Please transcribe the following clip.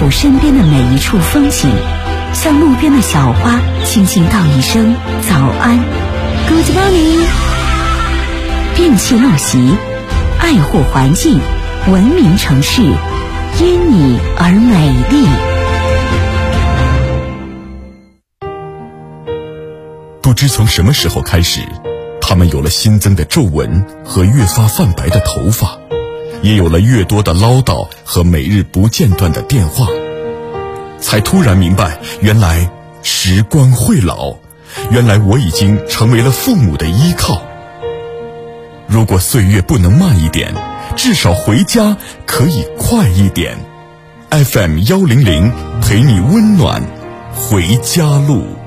抚身边的每一处风景，向路边的小花轻轻道一声早安 Good morning。 摒弃陋习，爱护环境，文明城市因你而美丽。 不知从什么时候开始，他们有了新增的皱纹和越发泛白的头发，也有了越多的唠叨和每日不间断的电话，才突然明白，原来时光会老，原来我已经成为了父母的依靠。如果岁月不能慢一点，至少回家可以快一点。FM100陪你温暖回家路。